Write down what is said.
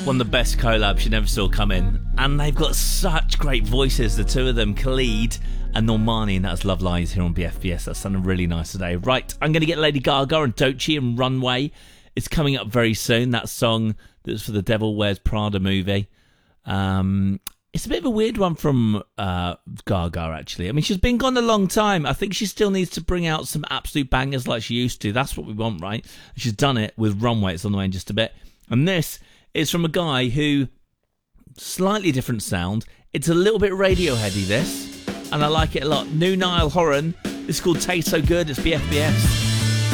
One of the best collabs you never saw come in. And they've got such great voices, the two of them, Khalid and Normani, and that's Love Lies here on BFBS. That's sounding really nice today. Right, I'm going to get Lady Gaga and Doechii and Runway. It's coming up very soon, that song that's for the Devil Wears Prada movie. It's a bit of a weird one from Gaga, actually. I mean, she's been gone a long time. I think she still needs to bring out some absolute bangers like she used to. That's what we want, right? She's done it with Runway. It's on the way in just a bit. And this is from a guy who, slightly different sound. It's a little bit Radioheady, this. And I like it a lot. New Niall Horan. This is called Taste So Good. It's BFBS.